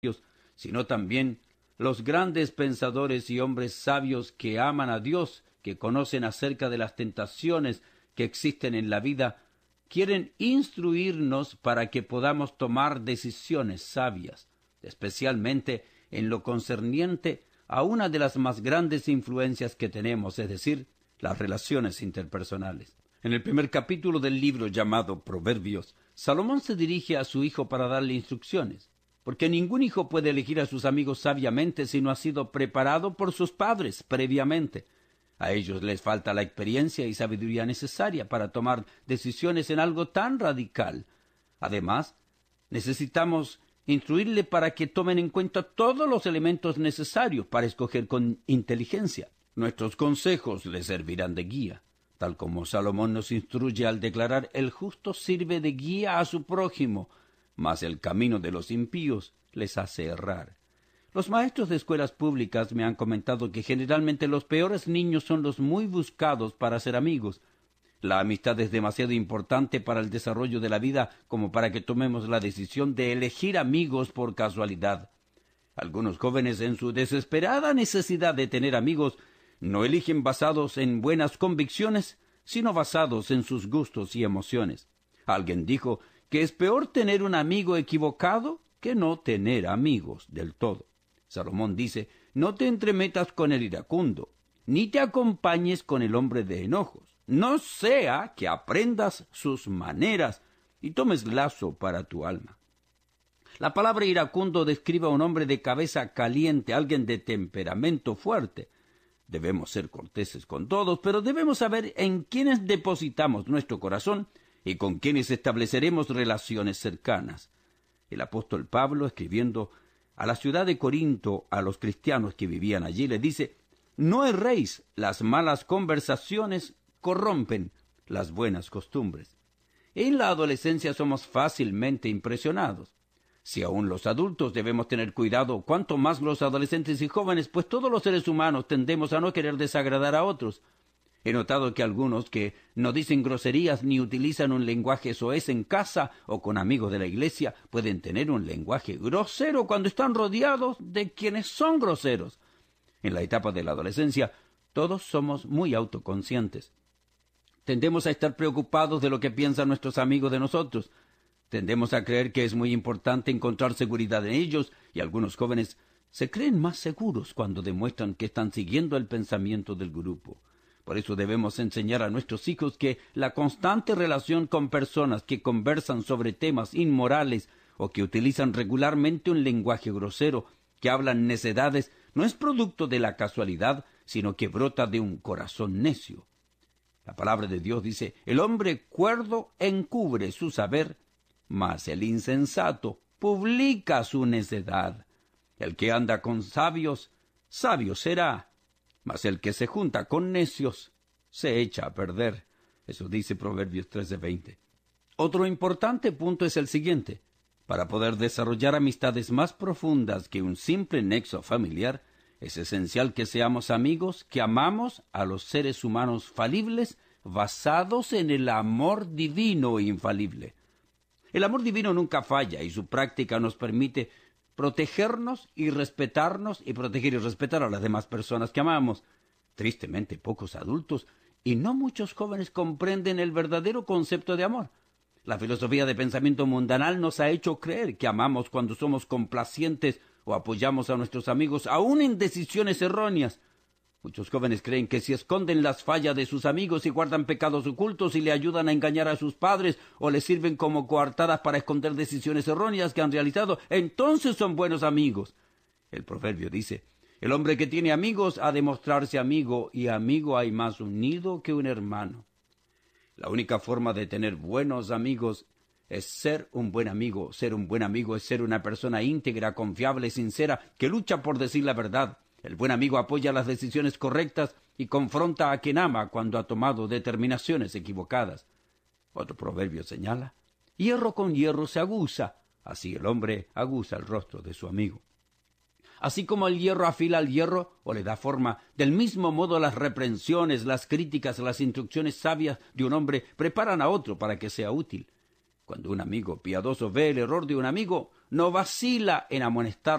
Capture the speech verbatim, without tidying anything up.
sino también los grandes pensadores y hombres sabios que aman a Dios, que conocen acerca de las tentaciones que existen en la vida, quieren instruirnos para que podamos tomar decisiones sabias, especialmente en lo concerniente a una de las más grandes influencias que tenemos, es decir, las relaciones interpersonales. En el primer capítulo del libro llamado Proverbios, Salomón se dirige a su hijo para darle instrucciones, porque ningún hijo puede elegir a sus amigos sabiamente si no ha sido preparado por sus padres previamente. A ellos les falta la experiencia y sabiduría necesaria para tomar decisiones en algo tan radical. Además, necesitamos instruirle para que tomen en cuenta todos los elementos necesarios para escoger con inteligencia. Nuestros consejos les servirán de guía, tal como Salomón nos instruye al declarar: el justo sirve de guía a su prójimo, mas el camino de los impíos les hace errar. Los maestros de escuelas públicas me han comentado que generalmente los peores niños son los muy buscados para ser amigos. La amistad es demasiado importante para el desarrollo de la vida como para que tomemos la decisión de elegir amigos por casualidad. Algunos jóvenes, en su desesperada necesidad de tener amigos, no eligen basados en buenas convicciones, sino basados en sus gustos y emociones. Alguien dijo que es peor tener un amigo equivocado que no tener amigos del todo. Salomón dice: no te entremetas con el iracundo, ni te acompañes con el hombre de enojos, no sea que aprendas sus maneras y tomes lazo para tu alma. La palabra iracundo describe a un hombre de cabeza caliente, alguien de temperamento fuerte. Debemos ser corteses con todos, pero debemos saber en quiénes depositamos nuestro corazón y con quienes estableceremos relaciones cercanas. El apóstol Pablo, escribiendo a la ciudad de Corinto, a los cristianos que vivían allí, le dice: no erréis, las malas conversaciones corrompen las buenas costumbres. En la adolescencia somos fácilmente impresionados. Si aún los adultos debemos tener cuidado, cuanto más los adolescentes y jóvenes, pues todos los seres humanos tendemos a no querer desagradar a otros. He notado que algunos que no dicen groserías ni utilizan un lenguaje soez en casa o con amigos de la iglesia pueden tener un lenguaje grosero cuando están rodeados de quienes son groseros. En la etapa de la adolescencia, todos somos muy autoconscientes. Tendemos a estar preocupados de lo que piensan nuestros amigos de nosotros. Tendemos a creer que es muy importante encontrar seguridad en ellos, y algunos jóvenes se creen más seguros cuando demuestran que están siguiendo el pensamiento del grupo. Por eso debemos enseñar a nuestros hijos que la constante relación con personas que conversan sobre temas inmorales o que utilizan regularmente un lenguaje grosero, que hablan necedades, no es producto de la casualidad, sino que brota de un corazón necio. La palabra de Dios dice: el hombre cuerdo encubre su saber, mas el insensato publica su necedad. El que anda con sabios, sabio será, mas el que se junta con necios se echa a perder. Eso dice Proverbios trece veinte. Otro importante punto es el siguiente: para poder desarrollar amistades más profundas que un simple nexo familiar, es esencial que seamos amigos que amamos a los seres humanos falibles, basados en el amor divino e infalible. El amor divino nunca falla, y su práctica nos permite protegernos y respetarnos y proteger y respetar a las demás personas que amamos. Tristemente, pocos adultos y no muchos jóvenes comprenden el verdadero concepto de amor. La filosofía de pensamiento mundanal nos ha hecho creer que amamos cuando somos complacientes o apoyamos a nuestros amigos aún en decisiones erróneas. Muchos jóvenes creen que si esconden las fallas de sus amigos y guardan pecados ocultos y le ayudan a engañar a sus padres o les sirven como coartadas para esconder decisiones erróneas que han realizado, entonces son buenos amigos. El proverbio dice: el hombre que tiene amigos ha de mostrarse amigo, y amigo hay más unido que un hermano. La única forma de tener buenos amigos es ser un buen amigo. Ser un buen amigo es ser una persona íntegra, confiable, sincera, que lucha por decir la verdad. El buen amigo apoya las decisiones correctas y confronta a quien ama cuando ha tomado determinaciones equivocadas. Otro proverbio señala: hierro con hierro se aguza, así el hombre aguza el rostro de su amigo. Así como el hierro afila al hierro o le da forma, del mismo modo las reprensiones, las críticas, las instrucciones sabias de un hombre preparan a otro para que sea útil. Cuando un amigo piadoso ve el error de un amigo, no vacila en amonestar